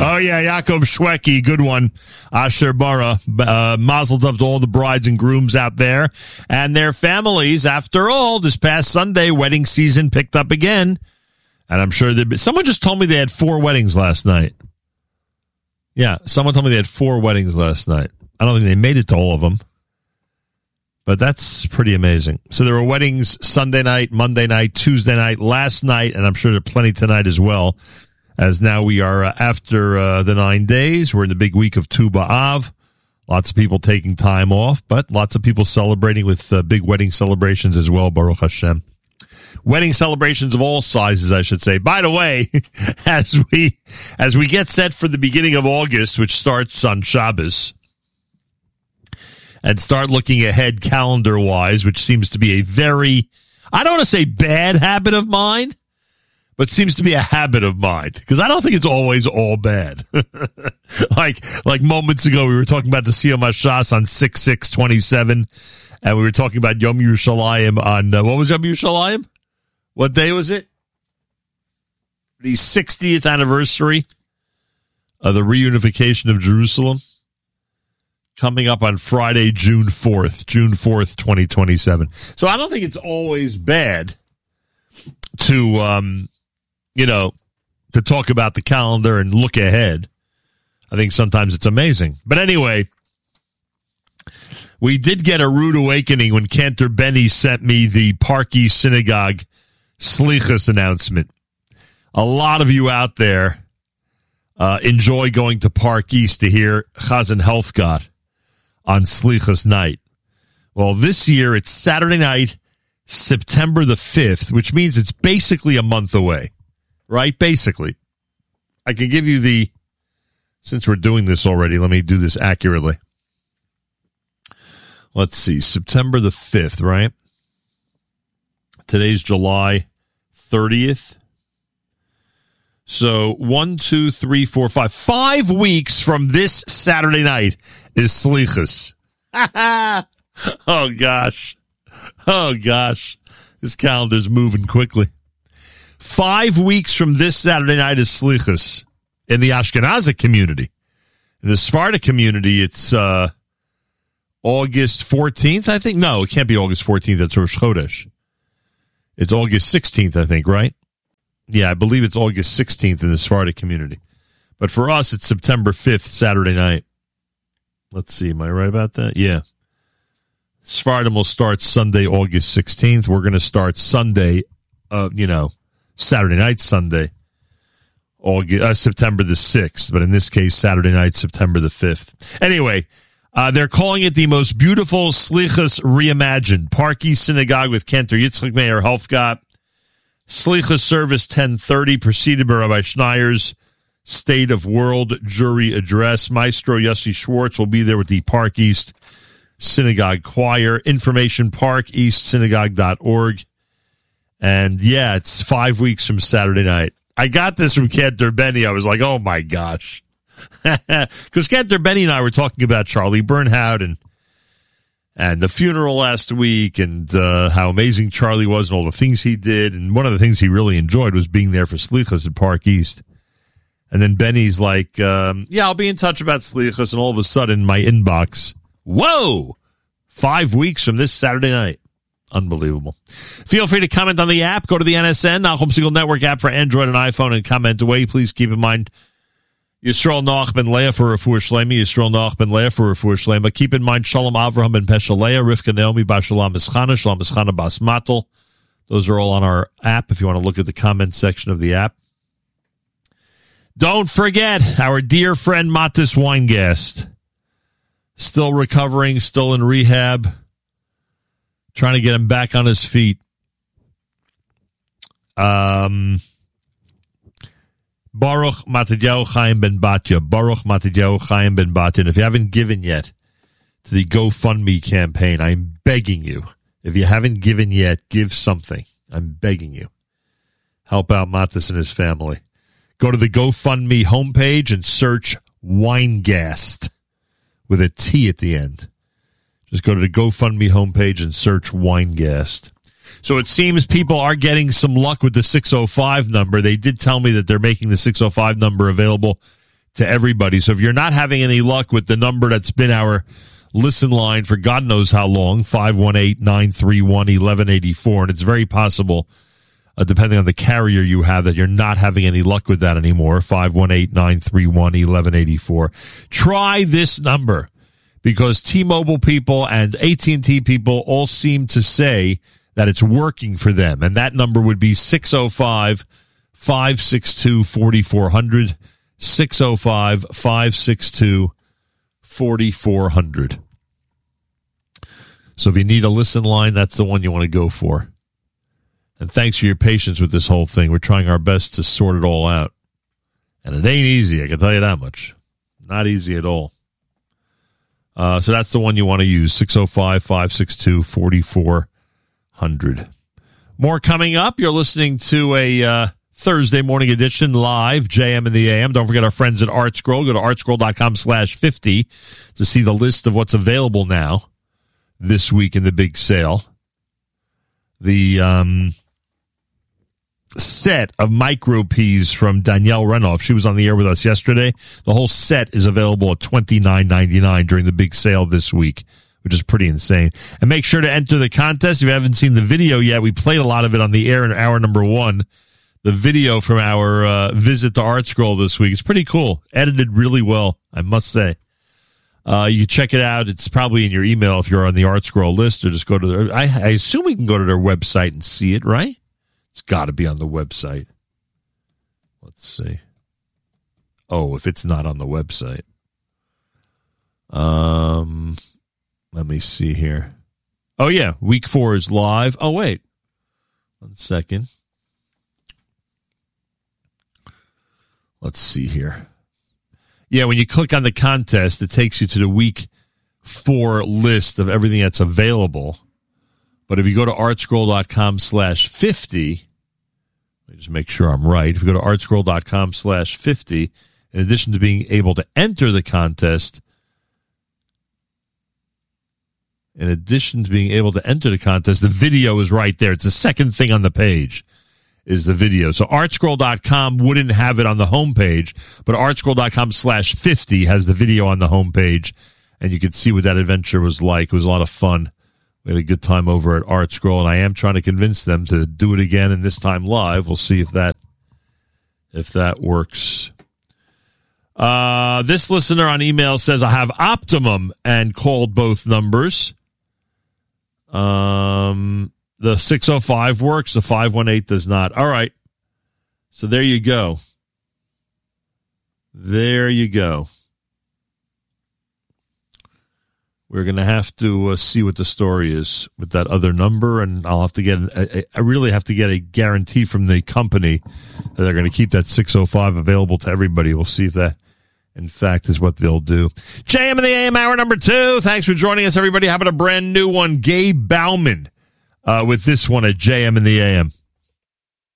Oh, yeah, Yaakov Shweki, good one. Asher Bara, mazel tov to all the brides and grooms out there and their families. After all, this past Sunday, wedding season picked up again. And I'm sure someone just told me they had 4 weddings last night. Yeah, someone told me they had 4 weddings last night. I don't think they made it to all of them. But that's pretty amazing. So there were weddings Sunday night, Monday night, Tuesday night, last night, and I'm sure there are plenty tonight as well. As now we are after the 9 days. We're in the big week of Tu B'Av. Lots of people taking time off, but lots of people celebrating with big wedding celebrations as well, Baruch Hashem. Wedding celebrations of all sizes, I should say. By the way, as we get set for the beginning of August, which starts on Shabbos, and start looking ahead calendar-wise, which seems to be a very, I don't want to say bad habit of mine, but seems to be a habit of mine, because I don't think it's always all bad. like moments ago, we were talking about the Siyum HaShas on 6/6/27, and we were talking about Yom Yerushalayim on, what was Yom Yerushalayim? What day was it? The 60th anniversary of the reunification of Jerusalem, coming up on Friday, June 4th, 2027. So I don't think it's always bad to, to talk about the calendar and look ahead. I think sometimes it's amazing. But anyway, we did get a rude awakening when Cantor Benny sent me the Park East Synagogue Slichas announcement. A lot of you out there enjoy going to Park East to hear Chazan Helfgott on Slichas night. Well, this year it's Saturday night, September the 5th, which means it's basically a month away. Right? Basically. I can give you since we're doing this already, let me do this accurately. Let's see, September the 5th, right? Today's July 30th. So 1, 2, 3, 4, 5. 5 weeks from this Saturday night is Slichas. Oh, gosh. This calendar's moving quickly. 5 weeks from this Saturday night is Slichas in the Ashkenazic community. In the Sephardic community, it's August 14th, I think. No, it can't be August 14th. That's Rosh Chodesh. It's August 16th, I think, right? Yeah, I believe it's August 16th in the Sephardic community. But for us, it's September 5th, Saturday night. Let's see, am I right about that? Yeah. Sephardim will start Sunday, August 16th. We're going to start Sunday, Saturday night, Sunday, September the 6th. But in this case, Saturday night, September the 5th. Anyway, they're calling it the most beautiful Slichas reimagined. Park East Synagogue with Cantor Yitzchak Meir Helfgott. Slichas service 10:30, preceded by Rabbi Schneier's State of World Jury Address. Maestro Yossi Schwartz will be there with the Park East Synagogue Choir. Information, parkeastsynagogue.org. And, yeah, it's 5 weeks from Saturday night. I got this from Cantor Benny. I was like, oh, my gosh. Because Cantor Benny and I were talking about Charlie Bernhout and the funeral last week and how amazing Charlie was and all the things he did. And one of the things he really enjoyed was being there for Slichas at Park East. And then Benny's like, I'll be in touch about Slichas. And all of a sudden, my inbox, whoa, 5 weeks from this Saturday night. Unbelievable. Feel free to comment on the app. Go to the NSN, Nachum Segal Network app for Android and iPhone, and comment away. Please keep in mind, Yisrael Noach ben Leah for Refuah Shlema, Yisrael Noach ben Leah for Refuah Shlema. Keep in mind, Shalom Avraham ben Peshaleah, Rivka Naomi Bas Shalom Ischana, Shalom Ischana Bas Matel. Those are all on our app if you want to look at the comment section of the app. Don't forget our dear friend Matis Weingast. Still recovering, still in rehab. Trying to get him back on his feet. Baruch Matidyahu Chaim ben Batya. Baruch Matidyahu Chaim ben Batya. And if you haven't given yet to the GoFundMe campaign, I'm begging you. If you haven't given yet, give something. I'm begging you. Help out Matis and his family. Go to the GoFundMe homepage and search Weingast with a T at the end. Just go to the GoFundMe homepage and search Weingast. So it seems people are getting some luck with the 605 number. They did tell me that they're making the 605 number available to everybody. So if you're not having any luck with the number that's been our listen line for God knows how long, 518-931-1184, and it's very possible, depending on the carrier you have, that you're not having any luck with that anymore, 518-931-1184. Try this number, because T-Mobile people and AT&T people all seem to say that it's working for them, and that number would be 605-562-4400, 605-562-4400. So if you need a listen line, that's the one you want to go for. And thanks for your patience with this whole thing. We're trying our best to sort it all out. And it ain't easy, I can tell you that much. Not easy at all. So that's the one you want to use, 605-562-4400. More coming up. You're listening to a Thursday morning edition live, JM in the AM. Don't forget our friends at ArtScroll. Go to artscroll.com/50 to see the list of what's available now this week in the big sale. The set of micro Ps from Danielle Renoff. She was on the air with us yesterday. The whole set is available at $29.99 during the big sale this week, which is pretty insane. And make sure to enter the contest. If you haven't seen the video yet, we played a lot of it on the air in hour number 1. The video from our visit to ArtScroll this week is pretty cool. Edited really well, I must say. You can check it out. It's probably in your email if you're on the ArtScroll list, or just go to their, I assume we can go to their website and see it, right? It's got to be on the website. Let's see. Oh, if it's not on the website. Let me see here. Oh, yeah. Week 4 is live. Oh, wait. 1 second. Let's see here. Yeah, when you click on the contest, it takes you to the week 4 list of everything that's available. But if you go to artscroll.com/50, let me just make sure I'm right. If you go to artscroll.com/50, in addition to being able to enter the contest, the video is right there. It's the second thing on the page is the video. So artscroll.com wouldn't have it on the homepage, but artscroll.com/50 has the video on the homepage, and you can see what that adventure was like. It was a lot of fun. We had a good time over at ArtScroll, and I am trying to convince them to do it again, and this time live. We'll see if that works. This listener on email says, I have Optimum and called both numbers. The 605 works. The 518 does not. All right. So there you go. We're going to have to see what the story is with that other number, and I'll have to get I really have to get a guarantee from the company that they're going to keep that 605 available to everybody. We'll see if that, in fact, is what they'll do. JM in the AM, hour number 2. Thanks for joining us, everybody. How about a brand new one? Gabe Bauman with this one at JM in the AM.